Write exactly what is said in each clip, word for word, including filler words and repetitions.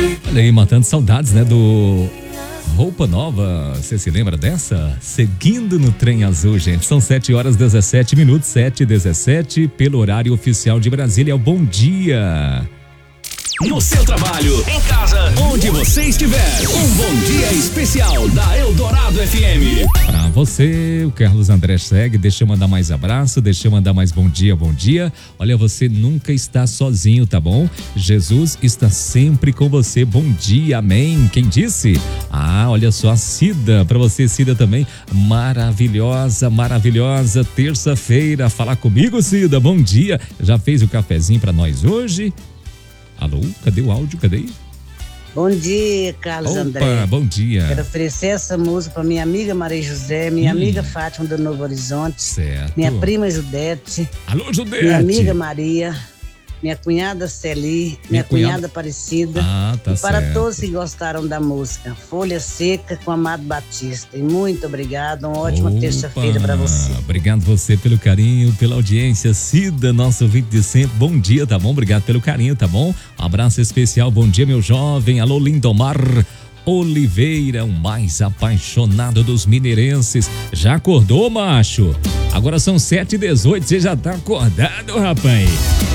Olha aí, matando saudades, né, do Roupa Nova. Você se lembra dessa? Seguindo no Trem Azul, gente. São sete horas e dezessete minutos, sete e dezessete, pelo horário oficial de Brasília. Bom dia. No seu trabalho, em casa, onde você estiver. Um bom dia especial da Eldorado F M. Pra você, o Carlos André segue. Deixa eu mandar mais abraço, deixa eu mandar mais bom dia, bom dia. Olha, você nunca está sozinho, tá bom? Jesus está sempre com você. Bom dia, amém. Quem disse? Ah, olha só, a Cida. Pra você, Cida, também. Maravilhosa, maravilhosa. Terça-feira. Falar comigo, Cida. Bom dia. Já fez o cafezinho pra nós hoje? Alô, cadê o áudio? Cadê? Bom dia, Carlos Opa, André. Bom dia. Quero oferecer essa música para minha amiga Maria José, minha hum. amiga Fátima do Novo Horizonte, certo. Minha prima Judete, Alô, Judete. Minha amiga Maria, minha cunhada Celi, minha, minha cunhada, cunhada Aparecida. Ah, tá e para certo. todos que gostaram da música, Folha Seca com Amado Batista. E muito obrigado, uma ótima Opa, terça-feira para você. Obrigado você pelo carinho, pela audiência. Cida, nosso ouvinte de sempre, bom dia, tá bom? Obrigado pelo carinho, tá bom? Um abraço especial, bom dia, meu jovem. Alô, Lindomar Oliveira, o mais apaixonado dos mineirenses. Já acordou, macho? Agora são sete e dezoito, você já tá acordado, rapaz?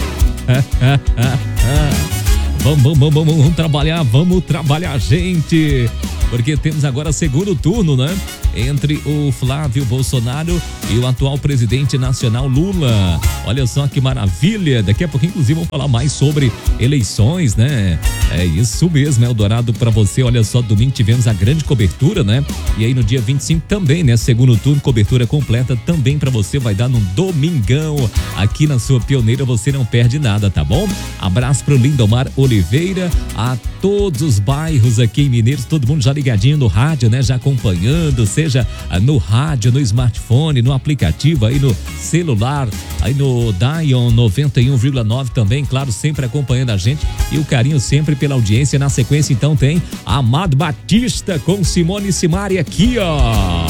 Vamos, vamos, vamos, vamos, vamos trabalhar, vamos trabalhar, gente, porque temos agora segundo turno, né? Entre o Flávio Bolsonaro e o atual presidente nacional Lula. Olha só que maravilha. Daqui a pouquinho, inclusive, vamos falar mais sobre eleições, né? É isso mesmo, Eldorado pra você. Olha só, domingo tivemos a grande cobertura, né? E aí no dia vinte e cinco também, né? Segundo turno, cobertura completa também pra você. Vai dar no domingão aqui na sua Pioneira. Você não perde nada, tá bom? Abraço pro Lindomar Oliveira, a todos os bairros aqui em Mineiros, todo mundo já ligadinho no rádio, né? Já acompanhando, seja no rádio, no smartphone, no aplicativo, aí no celular, aí no Dion noventa e um vírgula nove também, claro, sempre acompanhando a gente e o carinho sempre pela audiência. Na sequência, então, tem Amado Batista com Simone Simari aqui, ó.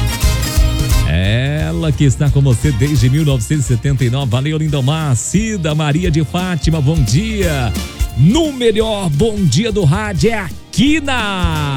Ela que está com você desde mil novecentos e setenta e nove. Valeu, Lindomar. Cida Maria de Fátima, bom dia. No melhor bom dia do rádio é aqui na